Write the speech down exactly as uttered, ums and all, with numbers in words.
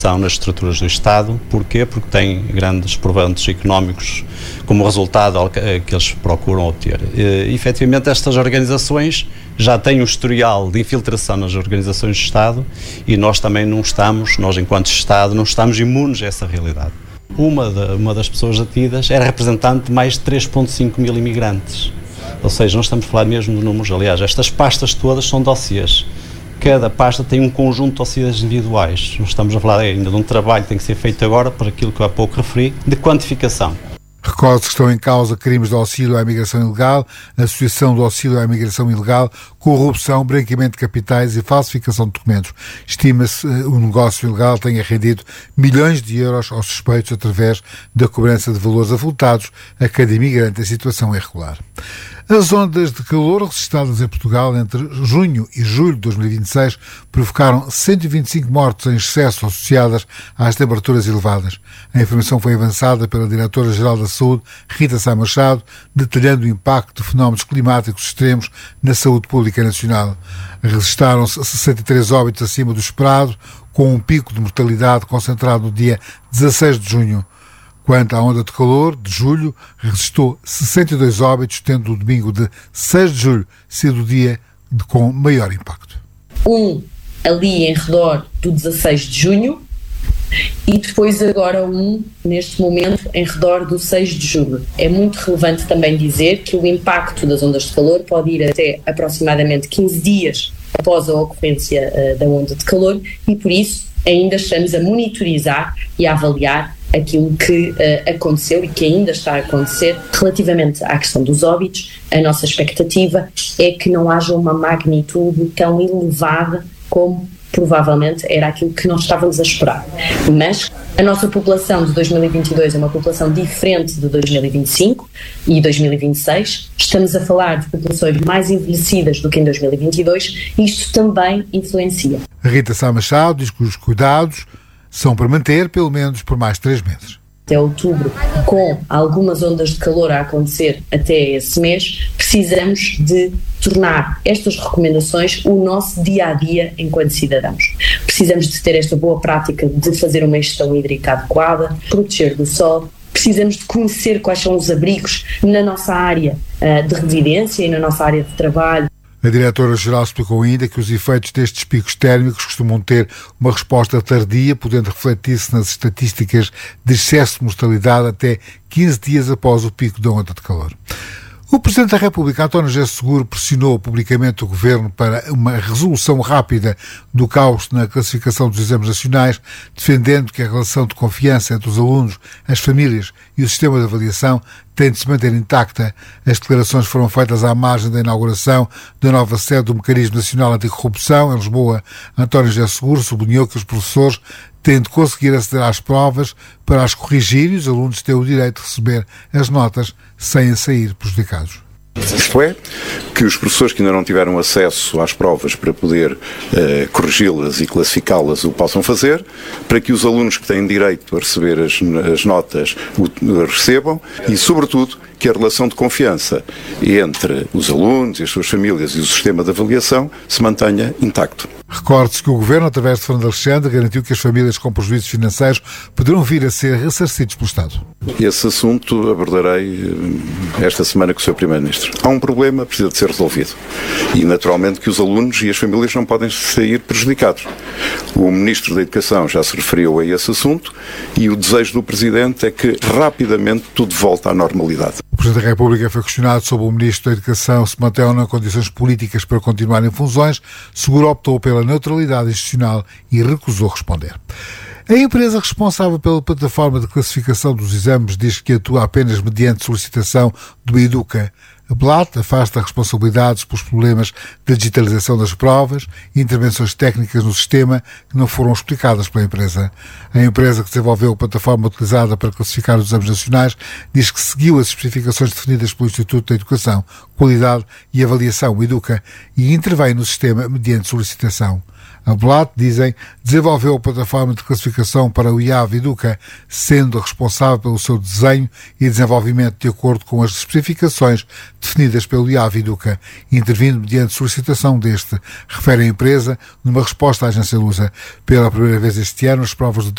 nas estruturas do Estado. Porquê? Porque têm grandes proventos económicos como resultado que eles procuram obter. E, efetivamente, estas organizações já têm um historial de infiltração nas organizações de Estado e nós também não estamos, nós enquanto Estado, não estamos imunes a essa realidade. Uma, de, uma das pessoas detidas era representante de mais de três vírgula cinco mil imigrantes. Ou seja, nós estamos a falar mesmo de números. Aliás, estas pastas todas são dossiês. Cada pasta tem um conjunto de dossiês individuais. Nós estamos a falar ainda de um trabalho que tem que ser feito agora, por aquilo que eu há pouco referi, de quantificação. Recordo que estão em causa crimes de auxílio à imigração ilegal, associação de auxílio à imigração ilegal, corrupção, branqueamento de capitais e falsificação de documentos. Estima-se que o negócio ilegal tenha rendido milhões de euros aos suspeitos através da cobrança de valores avultados a cada imigrante em situação irregular. As ondas de calor registradas em Portugal entre junho e julho de dois mil e vinte e seis provocaram cento e vinte e cinco mortes em excesso associadas às temperaturas elevadas. A informação foi avançada pela Diretora-Geral da Saúde, Rita Sá Machado, detalhando o impacto de fenómenos climáticos extremos na saúde pública nacional. Registaram-se sessenta e três óbitos acima do esperado, com um pico de mortalidade concentrado no dia dezasseis de junho. Quanto à onda de calor de julho, registrou sessenta e dois óbitos, tendo o domingo de seis de julho sido o dia de, com maior impacto. Um ali em redor do dezasseis de junho e depois agora um, neste momento, em redor do seis de julho. É muito relevante também dizer que o impacto das ondas de calor pode ir até aproximadamente quinze dias após a ocorrência uh, da onda de calor e, por isso, ainda estamos a monitorizar e a avaliar aquilo que uh, aconteceu e que ainda está a acontecer. Relativamente à questão dos óbitos, a nossa expectativa é que não haja uma magnitude tão elevada como provavelmente era aquilo que nós estávamos a esperar. Mas a nossa população de dois mil e vinte e dois é uma população diferente de dois mil e vinte e cinco e dois mil e vinte e seis. Estamos a falar de populações mais envelhecidas do que em dois mil e vinte e dois e isto também influencia. Rita Sá Machado diz que os cuidados são para manter pelo menos por mais três meses. Até outubro, com algumas ondas de calor a acontecer até esse mês, precisamos de tornar estas recomendações o nosso dia-a-dia enquanto cidadãos. Precisamos de ter esta boa prática de fazer uma gestão hídrica adequada, proteger do sol. Precisamos de conhecer quais são os abrigos na nossa área uh, de residência e na nossa área de trabalho. A Diretora-Geral explicou ainda que os efeitos destes picos térmicos costumam ter uma resposta tardia, podendo refletir-se nas estatísticas de excesso de mortalidade até quinze dias após o pico da onda de calor. O Presidente da República, António José Seguro, pressionou publicamente o Governo para uma resolução rápida do caos na classificação dos exames nacionais, defendendo que a relação de confiança entre os alunos, as famílias e o sistema de avaliação tem de se manter intacta. As declarações foram feitas à margem da inauguração da nova sede do Mecanismo Nacional Anticorrupção, em Lisboa. António José Seguro sublinhou que os professores têm de conseguir aceder às provas para as corrigir e os alunos têm o direito de receber as notas sem sair prejudicados. Isto é, que os professores que ainda não tiveram acesso às provas para poder uh, corrigi-las e classificá-las o possam fazer, para que os alunos que têm direito a receber as, as notas o, o recebam e, sobretudo, que a relação de confiança entre os alunos e as suas famílias e o sistema de avaliação se mantenha intacto. Recorde-se que o Governo, através de Fernando Alexandre, garantiu que as famílias com prejuízos financeiros poderão vir a ser ressarcidos pelo Estado. Esse assunto abordarei esta semana com o senhor Primeiro-Ministro. Há um problema, precisa de ser resolvido. E, naturalmente, que os alunos e as famílias não podem sair prejudicados. O Ministro da Educação já se referiu a esse assunto e o desejo do Presidente é que, rapidamente, tudo volte à normalidade. O Presidente da República foi questionado sobre o Ministro da Educação se mantém ou não condições políticas para continuar em funções. Seguro optou pela neutralidade institucional e recusou responder. A empresa responsável pela plataforma de classificação dos exames diz que atua apenas mediante solicitação do Educa. A Blat afasta responsabilidades pelos problemas da digitalização das provas e intervenções técnicas no sistema que não foram explicadas pela empresa. A empresa que desenvolveu a plataforma utilizada para classificar os exames nacionais diz que seguiu as especificações definidas pelo Instituto da Educação, Qualidade e Avaliação, o Educa, e intervém no sistema mediante solicitação. A Blat, dizem, desenvolveu a plataforma de classificação para o I A V Educa, sendo responsável pelo seu desenho e desenvolvimento de acordo com as especificações definidas pelo I A V Educa, intervindo mediante solicitação deste, refere a empresa numa resposta à agência Lusa. Pela primeira vez este ano, as provas do